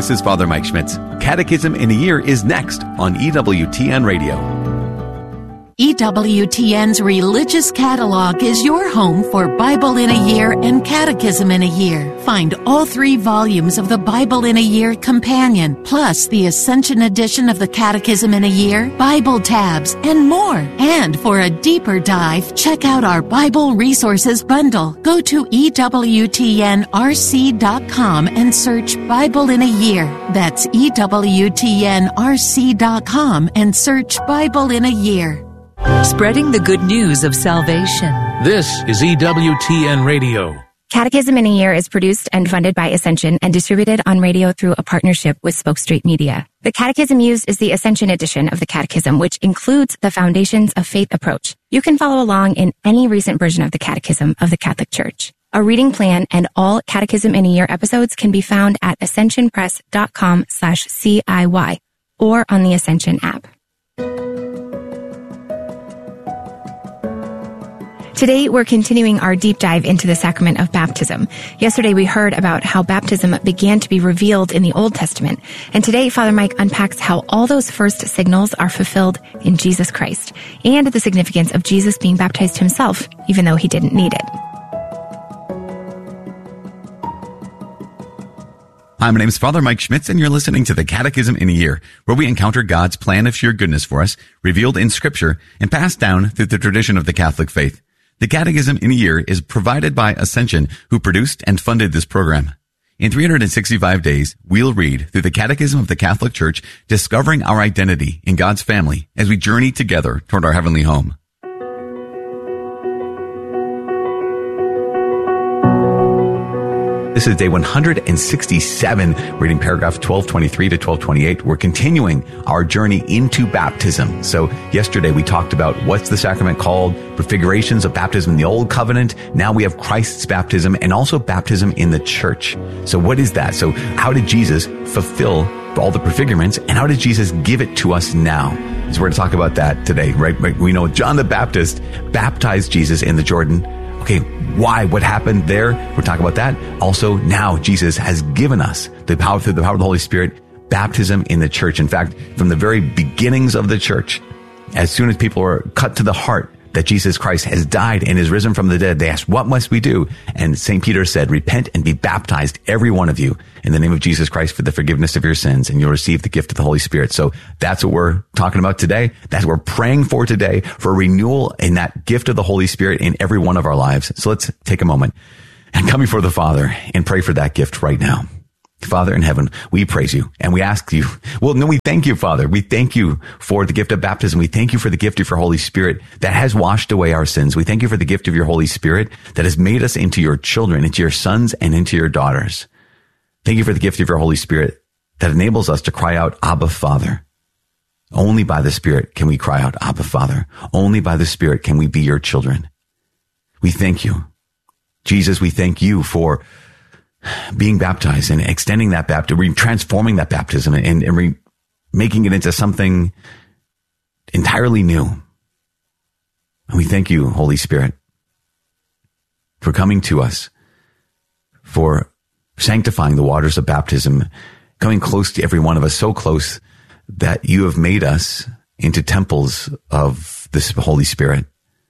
this is Father Mike Schmitz. Catechism in a Year is next on EWTN Radio. EWTN's Religious Catalog is your home for Bible in a Year and Catechism in a Year. Find all 3 volumes of the Bible in a Year Companion, plus the Ascension edition of the Catechism in a Year, Bible tabs, and more. And for a deeper dive, check out our Bible Resources Bundle. Go to EWTNRC.com and search Bible in a Year. That's EWTNRC.com and search Bible in a Year. Spreading the good news of salvation. This is EWTN Radio. Catechism in a Year is produced and funded by Ascension and distributed on radio through a partnership with Spoke Street Media. The catechism used is the Ascension edition of the Catechism, which includes the Foundations of Faith approach. You can follow along in any recent version of the Catechism of the Catholic Church. A reading plan and all Catechism in a Year episodes can be found at ascensionpress.com/CIY or on the Ascension app. Today, we're continuing our deep dive into the sacrament of baptism. Yesterday, we heard about how baptism began to be revealed in the Old Testament. And today, Father Mike unpacks how all those first signals are fulfilled in Jesus Christ and the significance of Jesus being baptized himself, even though he didn't need it. Hi, my name is Father Mike Schmitz, and you're listening to the Catechism in a Year, where we encounter God's plan of sheer goodness for us, revealed in Scripture and passed down through the tradition of the Catholic faith. The Catechism in a Year is provided by Ascension, who produced and funded this program. In 365 days, we'll read through the Catechism of the Catholic Church, discovering our identity in God's family as we journey together toward our heavenly home. This is day 167, reading paragraph 1223 to 1228. We're continuing our journey into baptism. So yesterday we talked about what's the sacrament called, prefigurations of baptism in the Old Covenant. Now we have Christ's baptism and also baptism in the church. So what is that? So how did Jesus fulfill all the prefigurements, and how did Jesus give it to us now? So we're going to talk about that today, right? We know John the Baptist baptized Jesus in the Jordan. Okay, why? What happened there? We're talking about that. Also, now Jesus has given us the power through the power of the Holy Spirit, baptism in the church. In fact, from the very beginnings of the church, as soon as people were cut to the heart that Jesus Christ has died and is risen from the dead, they asked, what must we do? And St. Peter said, repent and be baptized, every one of you, in the name of Jesus Christ for the forgiveness of your sins, and you'll receive the gift of the Holy Spirit. So that's what we're talking about today. That's what we're praying for today, for renewal in that gift of the Holy Spirit in every one of our lives. So let's take a moment and come before the Father and pray for that gift right now. Father in heaven, we praise you and we ask you, we thank you, Father. We thank you for the gift of baptism. We thank you for the gift of your Holy Spirit that has washed away our sins. We thank you for the gift of your Holy Spirit that has made us into your children, into your sons and into your daughters. Thank you for the gift of your Holy Spirit that enables us to cry out, Abba, Father. Only by the Spirit can we cry out, Abba, Father. Only by the Spirit can we be your children. We thank you. Jesus, we thank you for being baptized and extending that baptism, transforming that baptism and making it into something entirely new. And we thank you, Holy Spirit, for coming to us, for sanctifying the waters of baptism, coming close to every one of us, so close that you have made us into temples of this Holy Spirit.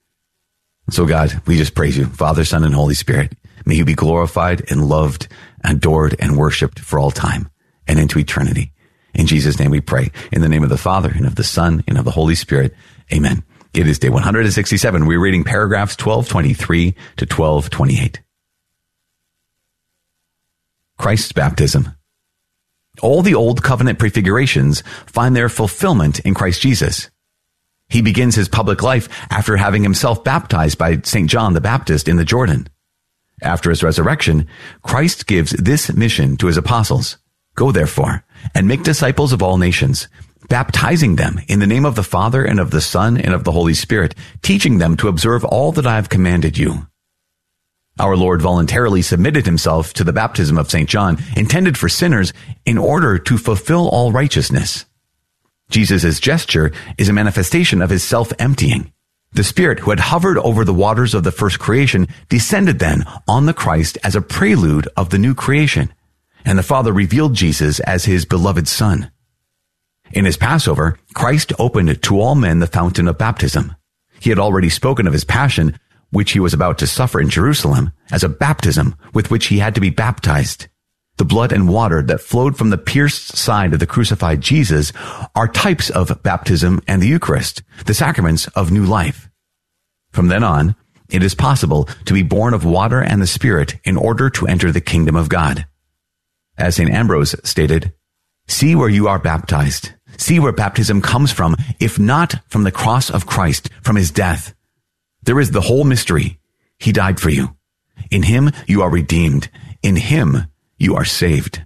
So God, we just praise you, Father, Son, and Holy Spirit. May you be glorified and loved, adored, and worshipped for all time and into eternity. In Jesus' name we pray. In the name of the Father, and of the Son, and of the Holy Spirit. Amen. It is day 167. We're reading paragraphs 1223 to 1228. Christ's baptism. All the Old Covenant prefigurations find their fulfillment in Christ Jesus. He begins his public life after having himself baptized by St. John the Baptist in the Jordan. After his resurrection, Christ gives this mission to his apostles. Go therefore and make disciples of all nations, baptizing them in the name of the Father and of the Son and of the Holy Spirit, teaching them to observe all that I have commanded you. Our Lord voluntarily submitted himself to the baptism of St. John, intended for sinners, in order to fulfill all righteousness. Jesus' gesture is a manifestation of his self-emptying. The Spirit who had hovered over the waters of the first creation descended then on the Christ as a prelude of the new creation. and the Father revealed Jesus as his beloved Son. In his Passover, Christ opened to all men the fountain of baptism. He had already spoken of his passion, which he was about to suffer in Jerusalem, as a baptism with which he had to be baptized. The blood and water that flowed from the pierced side of the crucified Jesus are types of baptism and the Eucharist, the sacraments of new life. From then on, it is possible to be born of water and the Spirit in order to enter the kingdom of God. As St. Ambrose stated, "See where you are baptized. See where baptism comes from, if not from the cross of Christ, from his death. There is the whole mystery. He died for you. In him you are redeemed. In him you are saved."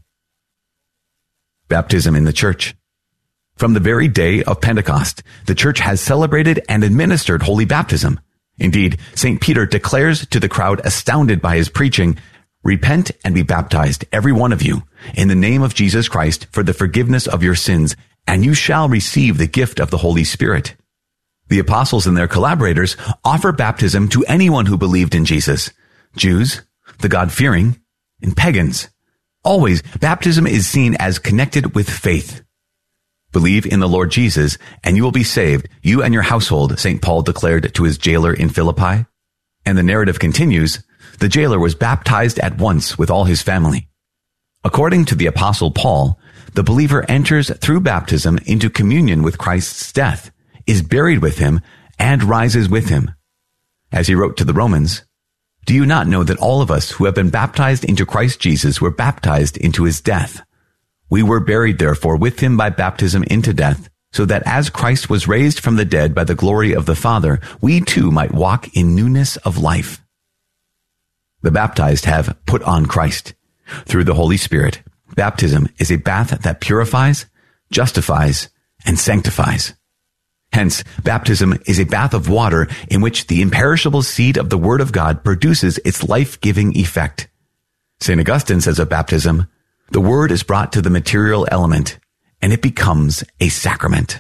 Baptism in the Church. From the very day of Pentecost, the Church has celebrated and administered holy baptism. Indeed, St. Peter declares to the crowd astounded by his preaching, "Repent and be baptized, every one of you, in the name of Jesus Christ for the forgiveness of your sins, and you shall receive the gift of the Holy Spirit." The apostles and their collaborators offer baptism to anyone who believed in Jesus, Jews, the God-fearing, and pagans. Always, baptism is seen as connected with faith. "Believe in the Lord Jesus, and you will be saved, you and your household," St. Paul declared to his jailer in Philippi. And the narrative continues, the jailer was baptized at once with all his family. According to the Apostle Paul, the believer enters through baptism into communion with Christ's death, is buried with him, and rises with him. As he wrote to the Romans, "Do you not know that all of us who have been baptized into Christ Jesus were baptized into his death? We were buried, therefore, with him by baptism into death, so that as Christ was raised from the dead by the glory of the Father, we too might walk in newness of life." The baptized have put on Christ. Through the Holy Spirit, baptism is a bath that purifies, justifies, and sanctifies. Hence, baptism is a bath of water in which the imperishable seed of the Word of God produces its life-giving effect. St. Augustine says of baptism, "The Word is brought to the material element, and it becomes a sacrament."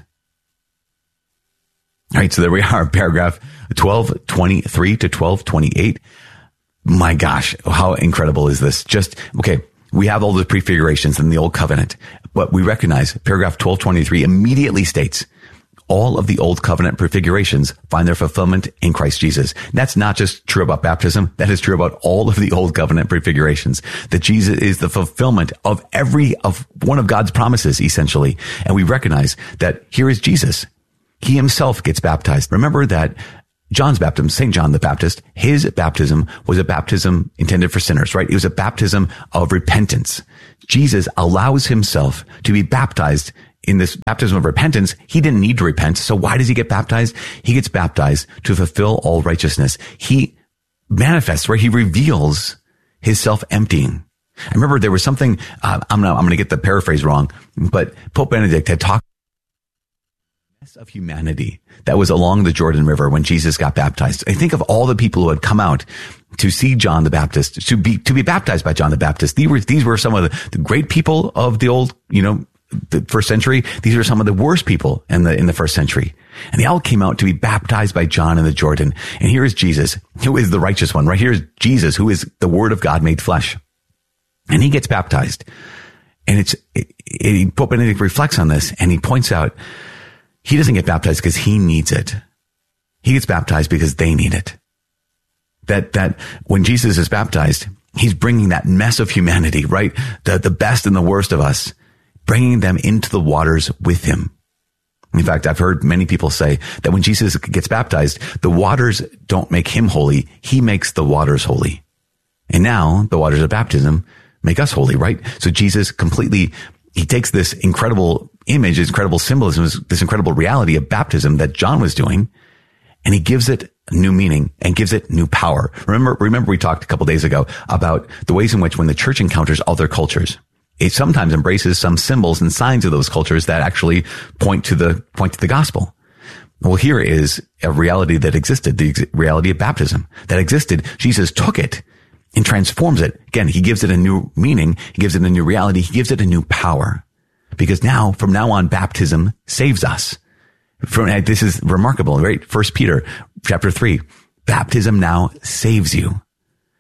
All right, so there we are, paragraph 1223 to 1228. My gosh, how incredible is this? Okay, we have all the prefigurations in the Old Covenant, but we recognize paragraph 1223 immediately states, all of the Old Covenant prefigurations find their fulfillment in Christ Jesus. That's not just true about baptism. That is true about all of the Old Covenant prefigurations. That Jesus is the fulfillment of one of God's promises, essentially. And we recognize that here is Jesus. He himself gets baptized. Remember that John's baptism, St. John the Baptist, his baptism was a baptism intended for sinners, right? It was a baptism of repentance. Jesus allows himself to be baptized in this baptism of repentance. He didn't need to repent. So why does he get baptized? He gets baptized to fulfill all righteousness. He manifests, where he reveals his self-emptying. I remember there was something, I'm going to get the paraphrase wrong, but Pope Benedict had talked of humanity that was along the Jordan River when Jesus got baptized. I think of all the people who had come out to see John the Baptist, to be baptized by John the Baptist. These were some of the great people of the old, the first century. These are some of the worst people in the first century. And they all came out to be baptized by John in the Jordan. And here is Jesus, who is the righteous one, right? Here is Jesus, who is the Word of God made flesh. And he gets baptized. And Pope Benedict reflects on this, and he points out, he doesn't get baptized because he needs it. He gets baptized because they need it. That when Jesus is baptized, he's bringing that mess of humanity, right? The best and the worst of us, bringing them into the waters with him. In fact, I've heard many people say that when Jesus gets baptized, the waters don't make him holy. He makes the waters holy. And now the waters of baptism make us holy, right? So Jesus he takes this incredible image, this incredible symbolism, this incredible reality of baptism that John was doing, and he gives it new meaning and gives it new power. Remember we talked a couple days ago about the ways in which when the church encounters other cultures, it sometimes embraces some symbols and signs of those cultures that actually point to the gospel. Well, here is a reality that existed, the reality of baptism that existed. Jesus took it and transforms it. Again, he gives it a new meaning. He gives it a new reality. He gives it a new power. Because from now on, baptism saves us. This is remarkable, right? 1 Peter chapter 3. Baptism now saves you.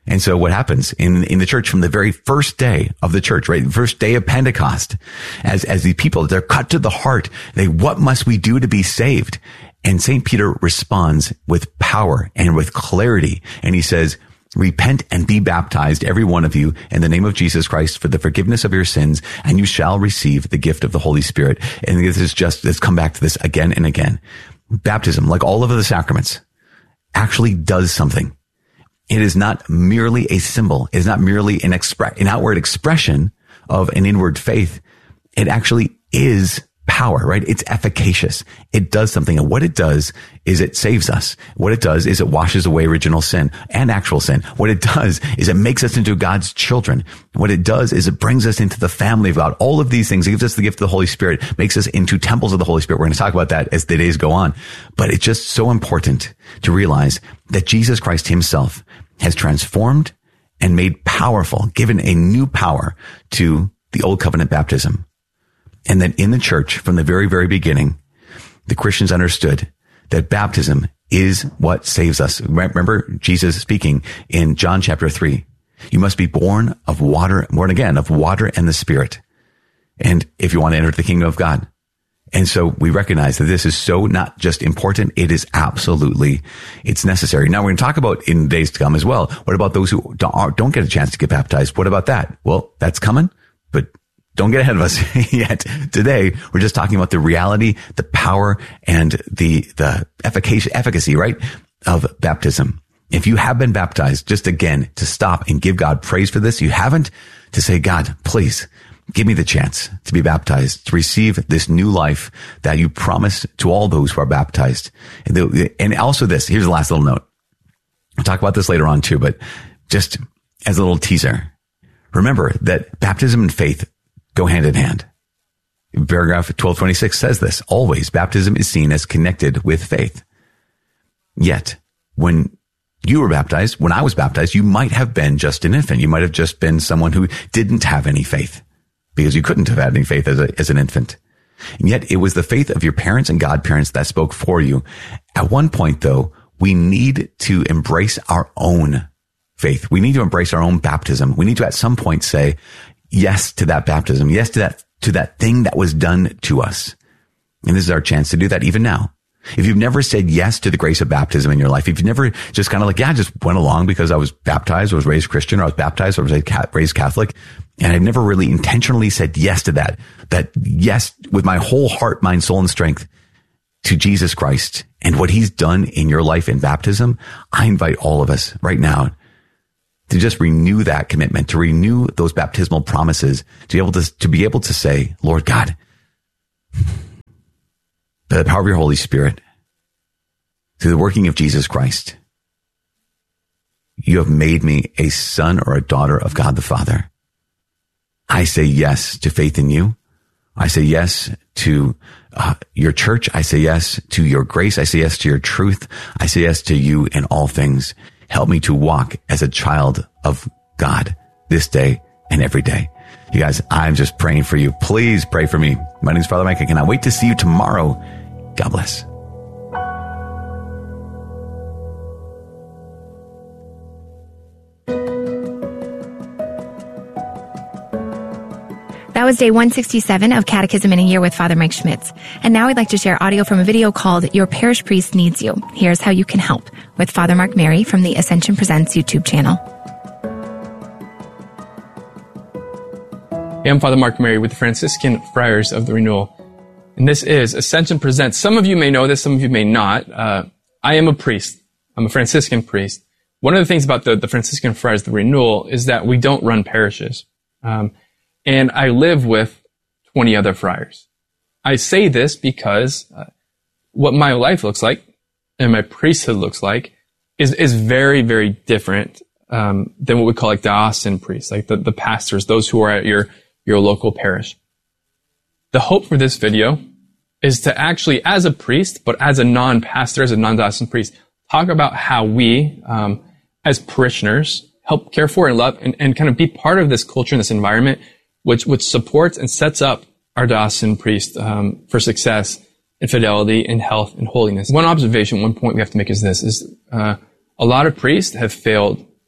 And so what happens in the church from the very first day of the church, right? First day of Pentecost, as the people, they're cut to the heart. What must we do to be saved? And St. Peter responds with power and with clarity. And he says, repent and be baptized, every one of you, in the name of Jesus Christ for the forgiveness of your sins, and you shall receive the gift of the Holy Spirit. And let's come back to this again and again. Baptism, like all of the sacraments, actually does something. It is not merely a symbol. It is not merely an outward expression of an inward faith. It actually is power, right? It's efficacious. It does something. And what it does is it saves us. What it does is it washes away original sin and actual sin. What it does is it makes us into God's children. What it does is it brings us into the family of God. All of these things, it gives us the gift of the Holy Spirit, makes us into temples of the Holy Spirit. We're going to talk about that as the days go on. But it's just so important to realize that Jesus Christ himself has transformed and made powerful, given a new power to the old covenant baptism. And that in the church, from the very, very beginning, the Christians understood that baptism is what saves us. Remember Jesus speaking in John chapter 3. You must be born again of water and the Spirit. And if you want to enter the kingdom of God. And so we recognize that this is so not just important, it is it's necessary. Now we're going to talk about in days to come as well. What about those who don't get a chance to get baptized? What about that? Well, that's coming, but don't get ahead of us yet. Today, we're just talking about the reality, the power, and the efficacy, right, of baptism. If you have been baptized, just again, to stop and give God praise for this. You haven't, to say, God, please give me the chance to be baptized, to receive this new life that you promised to all those who are baptized. And also this, here's the last little note. We'll talk about this later on too, but just as a little teaser, remember that baptism and faith go hand in hand. Paragraph 1226 says this. Always, baptism is seen as connected with faith. Yet, when you were baptized, when I was baptized, you might have been just an infant. You might have just been someone who didn't have any faith because you couldn't have had any faith as an infant. And yet, it was the faith of your parents and godparents that spoke for you. At one point, though, we need to embrace our own faith. We need to embrace our own baptism. We need to, at some point, say yes to that baptism, yes to that thing that was done to us. And this is our chance to do that even now. If you've never said yes to the grace of baptism in your life, if you've never just kind of I just went along because I was baptized, or was raised Christian, or I was baptized, or was raised Catholic, and I've never really intentionally said yes to that yes with my whole heart, mind, soul, and strength to Jesus Christ and what he's done in your life in baptism, I invite all of us right now to just renew that commitment, to renew those baptismal promises, to be able to say, Lord God, by the power of your Holy Spirit, through the working of Jesus Christ, you have made me a son or a daughter of God the Father. I say yes to faith in you. I say yes to your church. I say yes to your grace. I say yes to your truth. I say yes to you in all things. Help me to walk as a child of God this day and every day. You guys, I'm just praying for you. Please pray for me. My name is Father Mike. I cannot wait to see you tomorrow. God bless. That was day 167 of Catechism in a Year with Father Mike Schmitz. And now I'd like to share audio from a video called Your Parish Priest Needs You. Here's how you can help with Father Mark Mary from the Ascension Presents YouTube channel. Hey, I'm Father Mark Mary with the Franciscan Friars of the Renewal. And this is Ascension Presents. Some of you may know this, some of you may not. I am a priest. I'm a Franciscan priest. One of the things about the Franciscan Friars of the Renewal is that we don't run parishes. And I live with 20 other friars. I say this because what my life looks like and my priesthood looks like is very, very different than what we call like diocesan priests, like the pastors, those who are at your local parish. The hope for this video is to actually, as a priest, but as a non-pastor, as a non-diocesan priest, talk about how we, as parishioners, help care for and love and kind of be part of this culture and this environment which supports and sets up our diocesan priest for success and fidelity and health and holiness. One observation, one point we have to make is this, a lot of priests have failed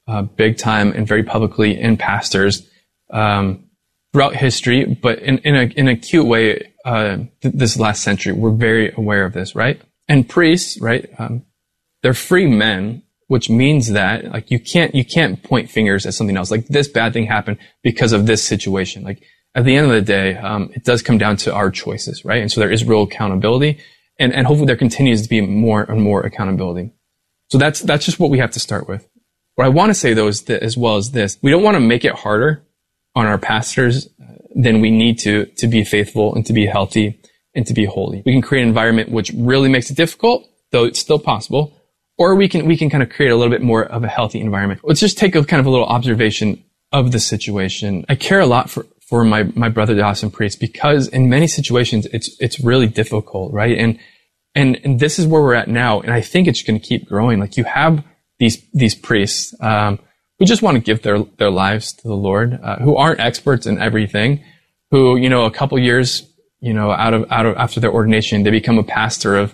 big time and very publicly in pastors throughout history, but in an acute way this last century. We're very aware of this, right? And priests, right? They're free men, which means that like you can't point fingers at something else. Like this bad thing happened because of this situation. Like at the end of the day, it does come down to our choices, right? And so there is real accountability, and hopefully there continues to be more and more accountability. So that's just what we have to start with. What I want to say though is as well as this: we don't want to make it harder on our pastors than we need to be faithful and to be healthy and to be holy. We can create an environment which really makes it difficult, though it's still possible, or we can kind of create a little bit more of a healthy environment. Let's just take a kind of a little observation of the situation. I care a lot for my brother Dawson Priest, because in many situations it's really difficult, right? And this is where we're at now, and I think it's going to keep growing. Like you have these priests who just want to give their lives to the Lord, who aren't experts in everything, who, a couple years, out of after their ordination, they become a pastor of,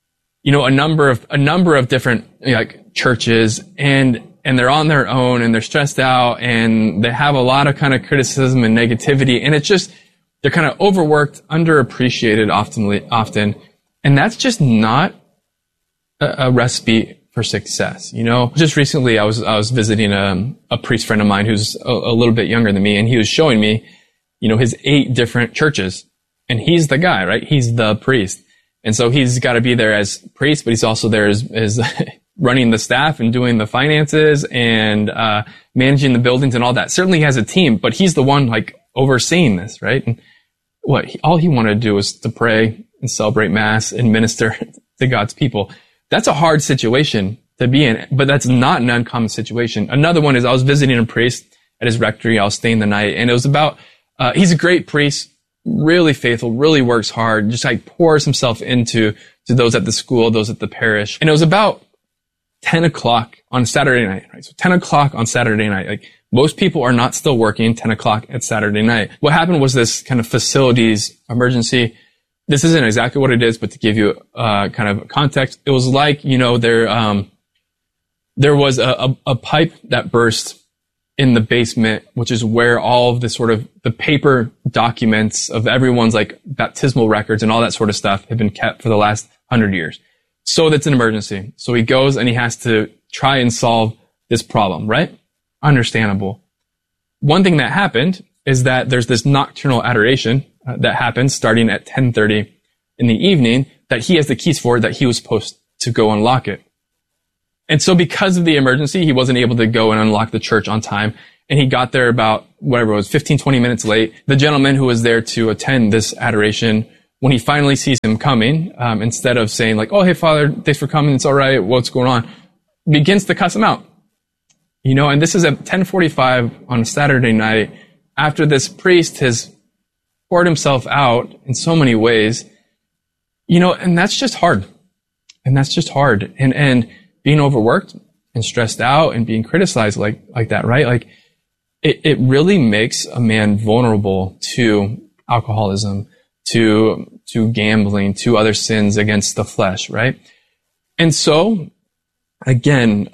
a number of different like churches, and they're on their own and they're stressed out and they have a lot of kind of criticism and negativity, and it's just, they're kind of overworked, underappreciated often. And that's just not a recipe for success. Just recently I was visiting a priest friend of mine who's a little bit younger than me, and he was showing me, his 8 different churches, and he's the guy, right? He's the priest. And so he's got to be there as priest, but he's also there as running the staff and doing the finances and managing the buildings and all that. Certainly he has a team, but he's the one like overseeing this, right? And all he wanted to do was to pray and celebrate Mass and minister to God's people. That's a hard situation to be in, but that's not an uncommon situation. Another one is I was visiting a priest at his rectory. I was staying the night, and it was about, he's a great priest, really faithful, really works hard, just like pours himself into those at the school, those at the parish. And it was about 10 o'clock on Saturday night, right? So 10 o'clock on Saturday night, like most people are not still working 10 o'clock at Saturday night. What happened was this kind of facilities emergency. This isn't exactly what it is, but to give you kind of context, it was like, there was a pipe that burst in the basement, which is where all of the sort of the paper documents of everyone's like baptismal records and all that sort of stuff have been kept for the last 100 years. So that's an emergency. So he goes and he has to try and solve this problem, right? Understandable. One thing that happened is that there's this nocturnal adoration that happens starting at 10:30 in the evening that he has the keys for, that he was supposed to go unlock it. And so because of the emergency, he wasn't able to go and unlock the church on time. And he got there about, 15, 20 minutes late. The gentleman who was there to attend this adoration, when he finally sees him coming, instead of saying like, "Oh, hey, Father, thanks for coming. It's all right. What's going on?" begins to cuss him out. And this is at 10:45 on a Saturday night, after this priest has poured himself out in so many ways, and that's just hard. And that's just hard. And being overworked and stressed out and being criticized like that, right? Like it really makes a man vulnerable to alcoholism, to gambling, to other sins against the flesh, right? And so again,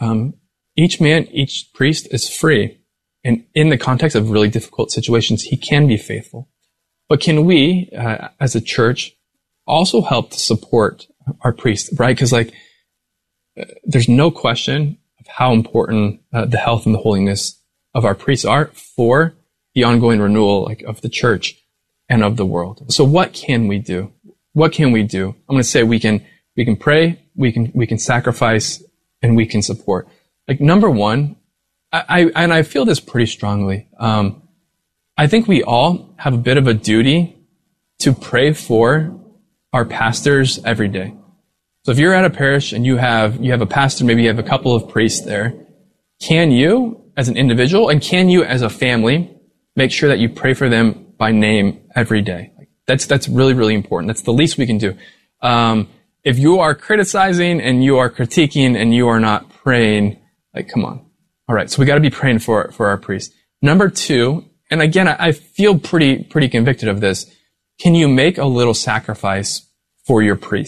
each priest is free. And in the context of really difficult situations, he can be faithful. But can we, as a church, also help to support our priests, right? Because there's no question of how important the health and the holiness of our priests are for the ongoing renewal of the church and of the world. So what can we do? What can we do? I'm going to say we can pray, we can sacrifice, and we can support. Number one, I feel this pretty strongly. I think we all have a bit of a duty to pray for our pastors every day. So if you're at a parish and you have a pastor, maybe you have a couple of priests there, can you as an individual and can you as a family make sure that you pray for them by name every day? That's really, really important. That's the least we can do. If you are criticizing and you are critiquing and you are not praying, come on. All right. So we got to be praying for our priests. Number 2, and again, I feel pretty convicted of this. Can you make a little sacrifice for your priests?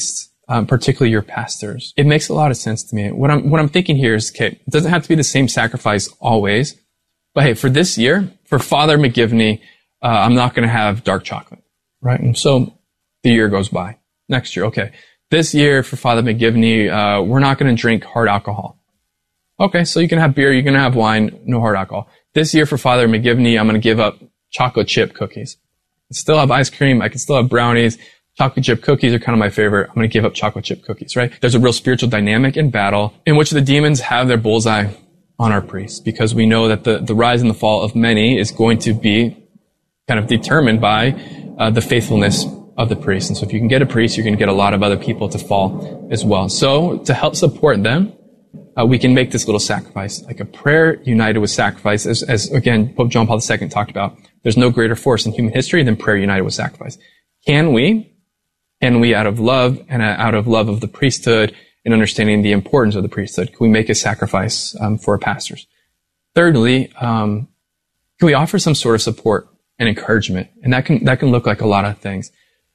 particularly your pastors. It makes a lot of sense to me. What I'm thinking here is, okay, it doesn't have to be the same sacrifice always, but hey, for this year, for Father McGivney, I'm not going to have dark chocolate, right? And so the year goes by. Next year, okay, this year for Father McGivney, we're not going to drink hard alcohol. Okay, so you can have beer, you can have wine, no hard alcohol. This year for Father McGivney, I'm going to give up chocolate chip cookies. I can still have ice cream, I can still have brownies. Chocolate chip cookies are kind of my favorite. I'm going to give up chocolate chip cookies, right? There's a real spiritual dynamic in battle in which the demons have their bullseye on our priests, because we know that the rise and the fall of many is going to be kind of determined by the faithfulness of the priest. And so if you can get a priest, you're going to get a lot of other people to fall as well. So to help support them, we can make this little sacrifice, like a prayer united with sacrifice. As again, Pope John Paul II talked about, there's no greater force in human history than prayer united with sacrifice. Can we out of love and out of love of the priesthood and understanding the importance of the priesthood, can we make a sacrifice for our pastors? Thirdly, can we offer some sort of support and encouragement? And that can look like a lot of things.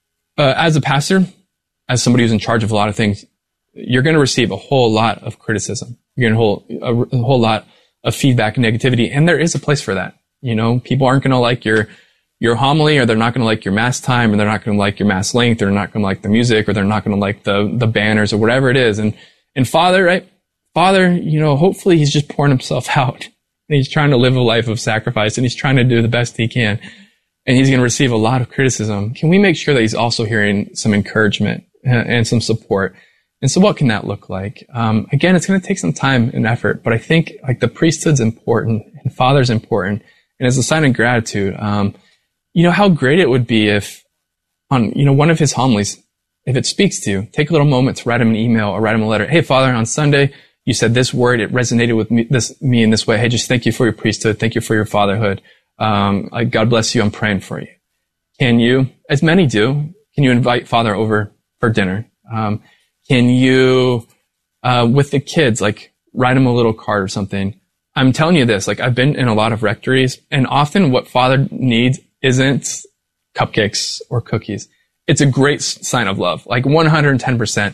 As a pastor, as somebody who's in charge of a lot of things, you're going to receive a whole lot of criticism. You're going to a whole lot of feedback and negativity, and there is a place for that. You know, people aren't going to like your homily, or they're not going to like your mass time, and they're not going to like your mass length, or they're not going to like the music, or they're not going to like the banners, or whatever it is. And Father, right? Father, you know, hopefully he's just pouring himself out, and he's trying to live a life of sacrifice, and he's trying to do the best he can, and he's going to receive a lot of criticism. Can we make sure that he's also hearing some encouragement and some support? And so what can that look like? Again, it's going to take some time and effort, but I think like the priesthood's important and Father's important. And as a sign of gratitude, you know, how great it would be if on, you know, one of his homilies, if it speaks to you, take a little moment to write him an email or write him a letter. Hey, Father, on Sunday, you said this word, it resonated with me in this way. Hey, just thank you for your priesthood. Thank you for your fatherhood. God bless you. I'm praying for you. Can you, as many do, can you invite Father over for dinner? Can you, with the kids, like write them a little card or something? I'm telling you this, like I've been in a lot of rectories, and often what Father needs isn't cupcakes or cookies. It's a great sign of love, like 110%.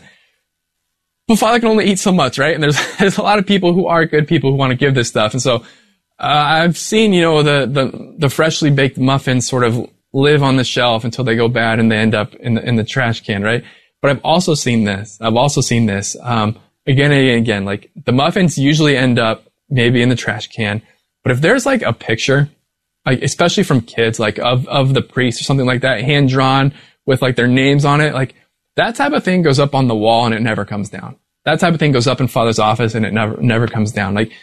But Father can only eat so much, right? And there's a lot of people who are good people who want to give this stuff. And so, I've seen, you know, the freshly baked muffins sort of live on the shelf until they go bad and they end up in the trash can, right? But I've also seen this, again and again, like the muffins usually end up maybe in the trash can. But if there's like a picture, like especially from kids, like of the priest or something like that, hand drawn with like their names on it, like that type of thing goes up on the wall and it never comes down. That type of thing goes up in Father's office and it never comes down. Like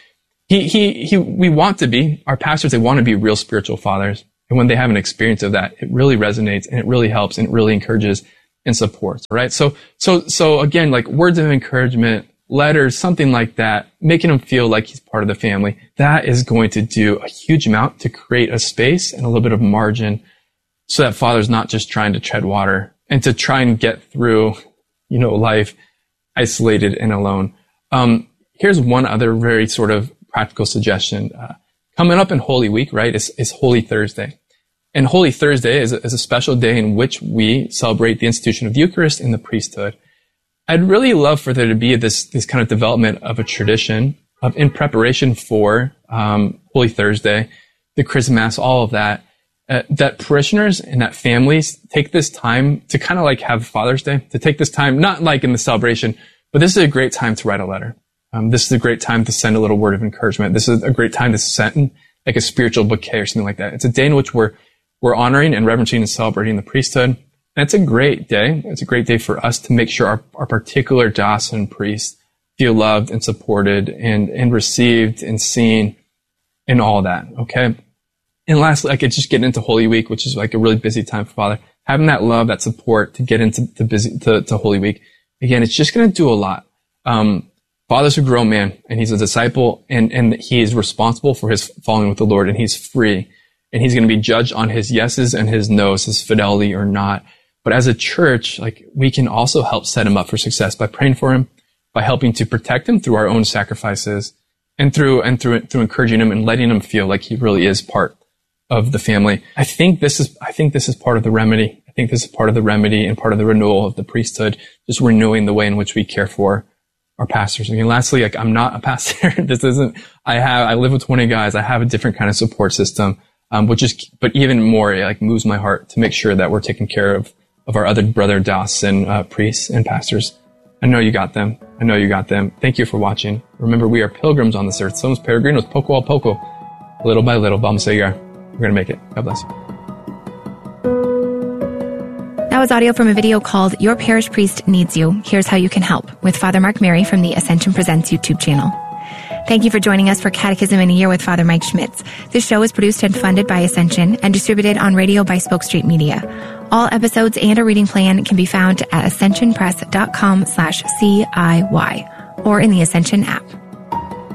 we want to be, our pastors, they want to be real spiritual fathers. And when they have an experience of that, it really resonates and it really helps and it really encourages and supports, right? So again, like words of encouragement, letters, something like that, making him feel like he's part of the family, that is going to do a huge amount to create a space and a little bit of margin so that Father's not just trying to tread water and to try and get through, you know, life isolated and alone. Here's one other very sort of practical suggestion. Coming up in Holy Week, right, is Holy Thursday. And Holy Thursday is a special day in which we celebrate the institution of the Eucharist and the priesthood. I'd really love for there to be this kind of development of a tradition of in preparation for Holy Thursday, the Christmas, all of that, that parishioners and that families take this time to kind of like have Father's Day, to take this time, not like in the celebration, but this is a great time to write a letter. This is a great time to send a little word of encouragement. This is a great time to send like a spiritual bouquet or something like that. It's a day in which we're honoring and reverencing and celebrating the priesthood. And it's a great day. It's a great day for us to make sure our particular diocesan priests feel loved and supported and received and seen and all that. Okay. And lastly, I could just get into Holy Week, which is like a really busy time for Father. Having that love, that support to get into to Holy Week. Again, it's just going to do a lot. Father's a grown man and he's a disciple and he is responsible for his following with the Lord and he's free. And he's going to be judged on his yeses and his nos, his fidelity or not. But as a church, like we can also help set him up for success by praying for him, by helping to protect him through our own sacrifices and through encouraging him and letting him feel like he really is part of the family. I think this is part of the remedy I think this is part of the remedy and part of the renewal of the priesthood, just renewing the way in which we care for our pastors. And lastly, like, I'm not a pastor. I live with 20 guys. I have a different kind of support system, but even more, it like moves my heart to make sure that we're taking care of our other brother diocesan priests and pastors. I know you got them. I know you got them. Thank you for watching. Remember, we are pilgrims on this earth. Somos peregrinos, poco a poco, little by little. Vamos a llegar. We're going to make it. God bless you. That was audio from a video called Your Parish Priest Needs You. Here's how you can help, with Father Mark Mary from the Ascension Presents YouTube channel. Thank you for joining us for Catechism in a Year with Father Mike Schmitz. This show is produced and funded by Ascension and distributed on radio by Spoke Street Media. All episodes and a reading plan can be found at ascensionpress.com/CIY or in the Ascension app.